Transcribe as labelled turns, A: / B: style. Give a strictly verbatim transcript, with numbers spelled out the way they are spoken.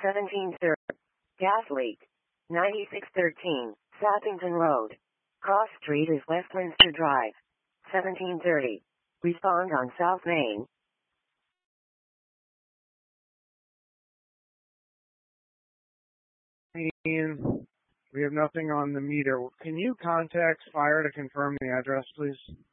A: seventeen thirty. Gas leak. ninety-six thirteen, Sappington Road. Cross Street is Westminster Drive. seventeen thirty. Respond on South Main.
B: We have nothing on the meter. Can you contact fire to confirm the address, please?